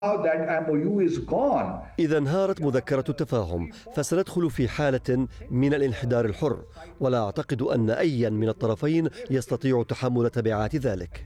إذا انهارت مذكرة التفاهم فسندخل في حالة من الانحدار الحر، ولا أعتقد أن أيا من الطرفين يستطيع تحمل تبعات ذلك.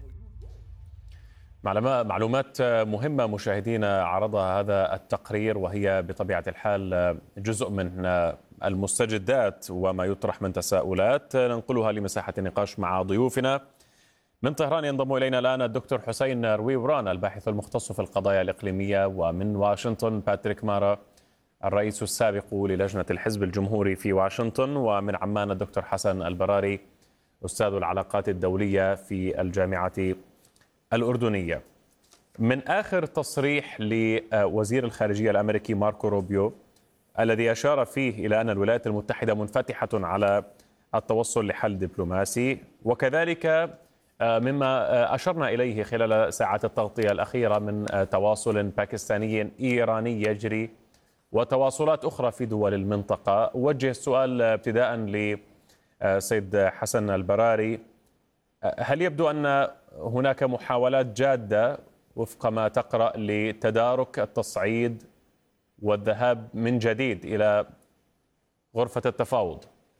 معلومات مهمة مشاهدينا عرضها هذا التقرير، وهي بطبيعة الحال جزء من المستجدات وما يطرح من تساؤلات ننقلها لمساحة النقاش مع ضيوفنا. من طهران ينضم إلينا الآن الدكتور حسين رويوران الباحث المختص في القضايا الإقليمية، ومن واشنطن باتريك مارا الرئيس السابق للجنة الحزب الجمهوري في واشنطن، ومن عمان الدكتور حسن البراري أستاذ العلاقات الدولية في الجامعة الأردنية. من آخر تصريح لوزير الخارجية الأمريكي ماركو روبيو الذي أشار فيه إلى أن الولايات المتحدة منفتحة على التوصل لحل دبلوماسي، وكذلك مما أشرنا إليه خلال ساعات التغطية الأخيرة من تواصل باكستاني إيراني يجري وتواصلات أخرى في دول المنطقة. وجه السؤال ابتداء لسيد حسن البراري: هل يبدو أن هناك محاولات جادة وفق ما تقرأ لتدارك التصعيد والذهاب من جديد إلى غرفة التفاوض؟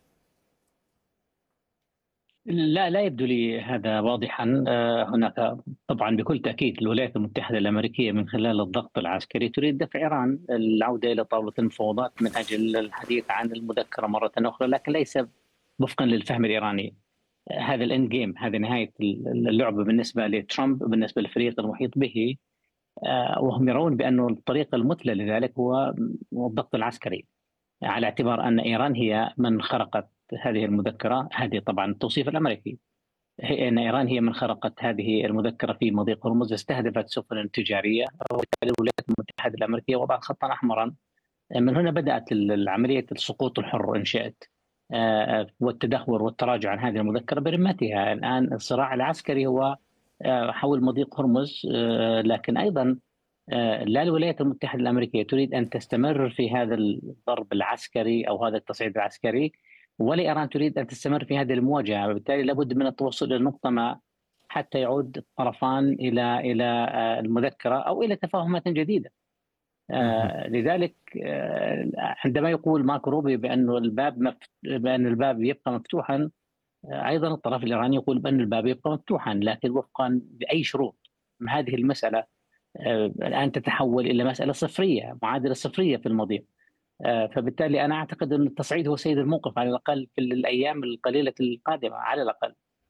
لا يبدو لي هذا واضحا. هناك طبعا بكل تأكيد الولايات المتحدة الأمريكية من خلال الضغط العسكري تريد دفع إيران العودة إلى طاولة المفاوضات من أجل الحديث عن المذكرة مرة أخرى، لكن ليس وفقا للفهم الإيراني. هذا الإند جيم، هذه نهاية اللعبة بالنسبة لترامب، بالنسبة للفريق المحيط به، وهم يرون بأن الطريق المثلى لذلك هو الضغط العسكري، على اعتبار أن إيران هي من خرقت هذه المذكرة. هذه طبعا التوصيف الأمريكي، أن إيران هي من خرقت هذه المذكرة في مضيق هرمز، استهدفت سفن تجارية، وبالتالي الولايات المتحدة الأمريكية وضعت خطا أحمرا. من هنا بدأت العملية السقوط الحر إن شئت، والتدهور والتراجع عن هذه المذكرة برمتها. الآن الصراع العسكري هو حول مضيق هرمز، لكن أيضا لا الولايات المتحدة الأمريكية تريد أن تستمر في هذا الضرب العسكري أو هذا التصعيد العسكري، ولا إيران تريد أن تستمر في هذه المواجهة. وبالتالي لابد من التوصل إلى نقطة ما حتى يعود الطرفان إلى المذكرة أو إلى تفاهمات جديدة. لذلك عندما يقول ماركو روبيو بأن الباب يبقى مفتوحا، أيضا الطرف الإيراني يقول بأن الباب يبقى مفتوحا، لكن وفقا لأي شروط. هذه المسألة الآن تتحول إلى مسألة صفرية، معادلة صفرية في المضيق. فبالتالي أنا أعتقد أن التصعيد هو سيد الموقف على الأقل في الأيام القليلة القادمة على الأقل.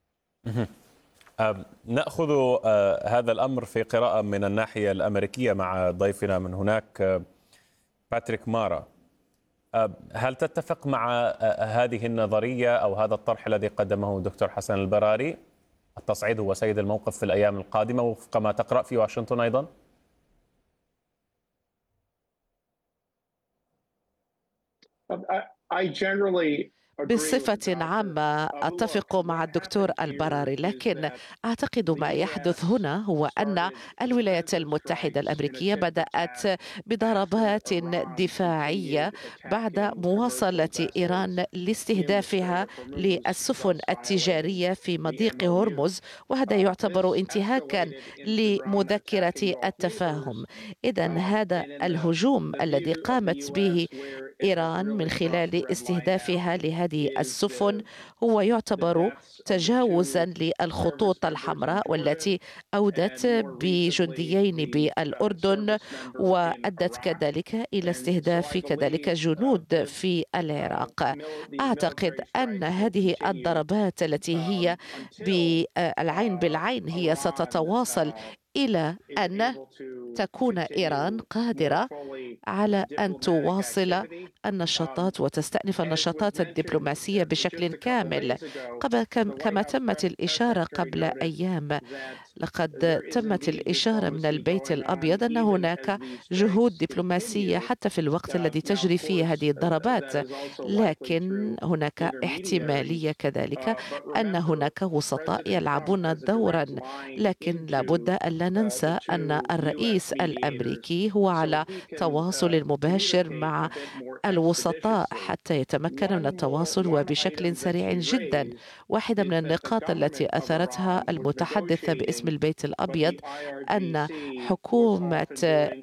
نأخذ هذا الأمر في قراءة من الناحية الأمريكية مع ضيفنا من هناك باتريك مارا. هل تتفق مع هذه النظرية أو هذا الطرح الذي قدمه الدكتور حسن البراري؟ التصعيد هو سيد الموقف في الأيام القادمة وفق ما تقرأ في واشنطن أيضا؟ بصفة عامة أتفق مع الدكتور البراري، لكن أعتقد ما يحدث هنا هو أن الولايات المتحدة الأمريكية بدأت بضربات دفاعية بعد مواصلة إيران لاستهدافها للسفن التجارية في مضيق هرمز، وهذا يعتبر انتهاكا لمذكرة التفاهم. إذن هذا الهجوم الذي قامت به إيران من خلال استهدافها لهذه السفن هو يعتبر تجاوزا للخطوط الحمراء، والتي أودت بجنديين بالأردن وأدت كذلك إلى استهداف كذلك جنود في العراق. أعتقد أن هذه الضربات التي هي بالعين بالعين هي ستتواصل إلى أن تكون إيران قادرة على أن تواصل النشاطات وتستأنف النشاطات الدبلوماسية بشكل كامل. كما تمت الإشارة قبل أيام، لقد تمت الإشارة من البيت الأبيض أن هناك جهود دبلوماسية حتى في الوقت الذي تجري فيه هذه الضربات، لكن هناك احتمالية كذلك أن هناك وسطاء يلعبون دورا. لكن لابد ألا ننسى أن الرئيس الأمريكي هو على تواصل مباشر مع الوسطاء حتى يتمكن من التواصل وبشكل سريع جدا. واحدة من النقاط التي أثرتها المتحدثة باسم البيت الأبيض أن حكومة